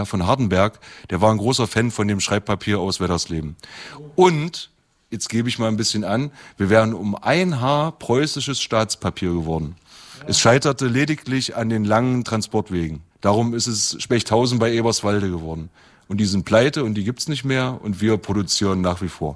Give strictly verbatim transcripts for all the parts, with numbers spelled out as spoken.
von Hardenberg, der war ein großer Fan von dem Schreibpapier aus Weddersleben. Und, jetzt gebe ich mal ein bisschen an, wir wären um ein Haar preußisches Staatspapier geworden. Es scheiterte lediglich an den langen Transportwegen. Darum ist es Spechthausen bei Eberswalde geworden. Und die sind pleite und die gibt's nicht mehr und wir produzieren nach wie vor.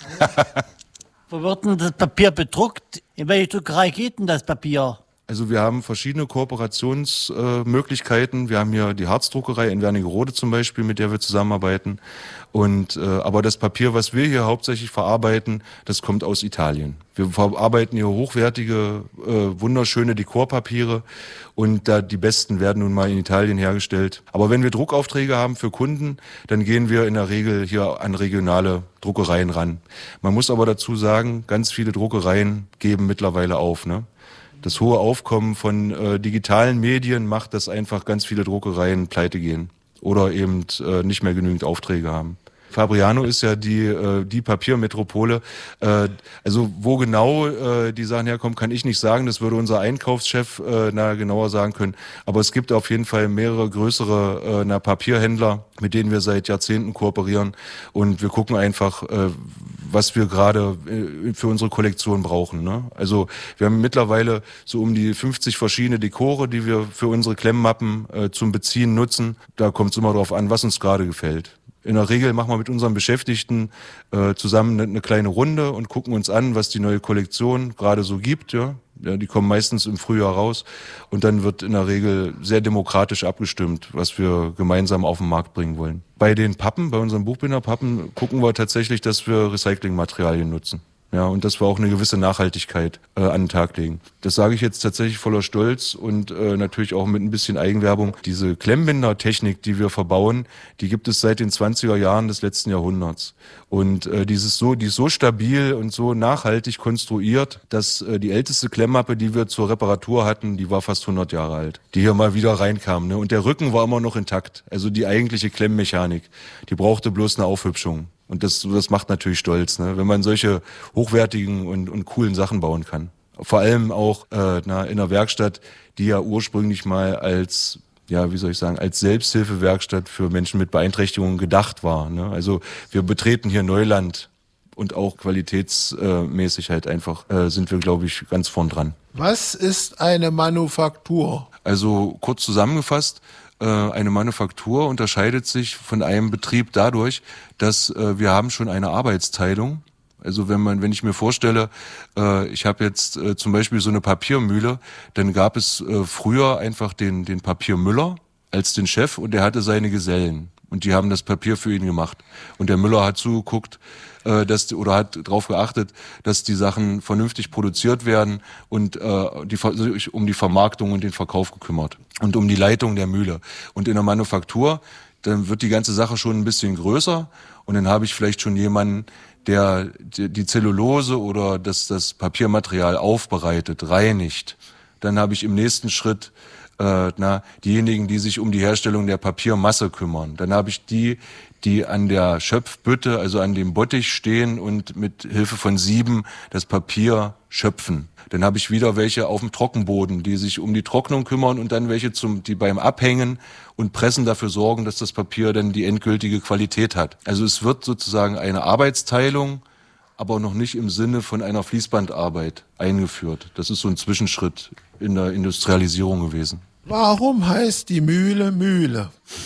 Wo wird denn das Papier bedruckt? In welche Druckerei geht denn das Papier? Also wir haben verschiedene Kooperationsmöglichkeiten. Äh, wir haben hier die Harzdruckerei in Wernigerode zum Beispiel, mit der wir zusammenarbeiten. Und äh, aber das Papier, was wir hier hauptsächlich verarbeiten, das kommt aus Italien. Wir verarbeiten hier hochwertige, äh, wunderschöne Dekorpapiere und da die besten werden nun mal in Italien hergestellt. Aber wenn wir Druckaufträge haben für Kunden, dann gehen wir in der Regel hier an regionale Druckereien ran. Man muss aber dazu sagen, ganz viele Druckereien geben mittlerweile auf, ne? Das hohe Aufkommen von äh, digitalen Medien macht, dass einfach ganz viele Druckereien pleite gehen oder eben äh, nicht mehr genügend Aufträge haben. Fabriano ist ja die äh, die Papiermetropole. Äh, also wo genau äh, die Sachen herkommen, kann ich nicht sagen. Das würde unser Einkaufschef äh, na genauer sagen können. Aber es gibt auf jeden Fall mehrere größere äh, na Papierhändler, mit denen wir seit Jahrzehnten kooperieren. Und wir gucken einfach, äh, was wir gerade äh, für unsere Kollektion brauchen. Ne? Also wir haben mittlerweile so um die fünfzig verschiedene Dekore, die wir für unsere Klemmmappen äh, zum Beziehen nutzen. Da kommt es immer darauf an, was uns gerade gefällt. In der Regel machen wir mit unseren Beschäftigten äh, zusammen eine, eine kleine Runde und gucken uns an, was die neue Kollektion gerade so gibt. Ja? Ja, die kommen meistens im Frühjahr raus und dann wird in der Regel sehr demokratisch abgestimmt, was wir gemeinsam auf den Markt bringen wollen. Bei den Pappen, bei unseren Buchbinderpappen, gucken wir tatsächlich, dass wir Recyclingmaterialien nutzen. Ja, und dass wir auch eine gewisse Nachhaltigkeit äh, an den Tag legen. Das sage ich jetzt tatsächlich voller Stolz und äh, natürlich auch mit ein bisschen Eigenwerbung. Diese Klemmbindertechnik, die wir verbauen, die gibt es seit den zwanziger Jahren des letzten Jahrhunderts. Und äh, dieses so, die ist so stabil und so nachhaltig konstruiert, dass äh, die älteste Klemmmappe, die wir zur Reparatur hatten, die war fast hundert Jahre alt. Die hier mal wieder reinkam. Ne? Und der Rücken war immer noch intakt. Also die eigentliche Klemmmechanik. Die brauchte bloß eine Aufhübschung. Und das, das macht natürlich stolz, ne? Wenn man solche hochwertigen und, und coolen Sachen bauen kann. Vor allem auch äh, na, in einer Werkstatt, die ja ursprünglich mal als, ja, wie soll ich sagen, als Selbsthilfewerkstatt für Menschen mit Beeinträchtigungen gedacht war. Ne? Also wir betreten hier Neuland und auch qualitätsmäßig halt einfach äh, sind wir, glaube ich, ganz vorn dran. Was ist eine Manufaktur? Also kurz zusammengefasst, eine Manufaktur unterscheidet sich von einem Betrieb dadurch, dass äh, wir haben schon eine Arbeitsteilung. Also wenn man, wenn ich mir vorstelle, äh, ich habe jetzt äh, zum Beispiel so eine Papiermühle, dann gab es äh, früher einfach den den Papiermüller als den Chef und der hatte seine Gesellen und die haben das Papier für ihn gemacht und der Müller hat zugeguckt, äh, dass oder hat darauf geachtet, dass die Sachen vernünftig produziert werden und äh, die sich um die Vermarktung und den Verkauf gekümmert und um die Leitung der Mühle. Und in der Manufaktur, dann wird die ganze Sache schon ein bisschen größer und dann habe ich vielleicht schon jemanden, der die Zellulose oder das das Papiermaterial aufbereitet, reinigt. Dann habe ich im nächsten Schritt äh, na diejenigen, die sich um die Herstellung der Papiermasse kümmern. Dann habe ich die, die an der Schöpfbütte, also an dem Bottich stehen und mit Hilfe von Sieben das Papier schöpfen. Dann habe ich wieder welche auf dem Trockenboden, die sich um die Trocknung kümmern und dann welche, zum, die beim Abhängen und Pressen dafür sorgen, dass das Papier dann die endgültige Qualität hat. Also es wird sozusagen eine Arbeitsteilung, aber noch nicht im Sinne von einer Fließbandarbeit eingeführt. Das ist so ein Zwischenschritt in der Industrialisierung gewesen. Warum heißt die Mühle Mühle?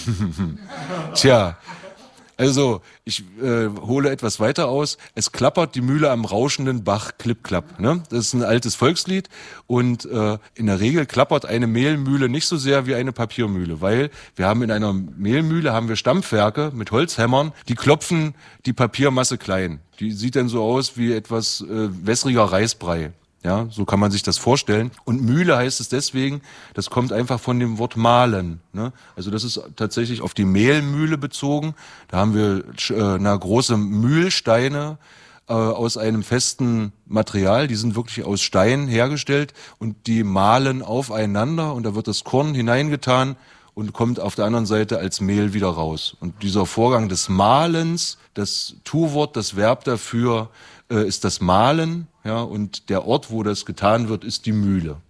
Tja, also ich äh, hole etwas weiter aus. Es klappert die Mühle am rauschenden Bach, klipp, klapp. Ne? Das ist ein altes Volkslied und äh, in der Regel klappert eine Mehlmühle nicht so sehr wie eine Papiermühle, weil wir haben in einer Mehlmühle haben wir Stampfwerke mit Holzhämmern, die klopfen die Papiermasse klein. Die sieht dann so aus wie etwas äh, wässriger Reisbrei. Ja, so kann man sich das vorstellen. Und Mühle heißt es deswegen, das kommt einfach von dem Wort mahlen. Ne? Also das ist tatsächlich auf die Mehlmühle bezogen. Da haben wir äh, na, große Mühlsteine äh, aus einem festen Material. Die sind wirklich aus Stein hergestellt und die mahlen aufeinander und da wird das Korn hineingetan und kommt auf der anderen Seite als Mehl wieder raus. Und dieser Vorgang des Mahlens, das Tu-Wort, das Verb dafür äh, ist das Mahlen, ja, und der Ort, wo das getan wird, ist die Mühle.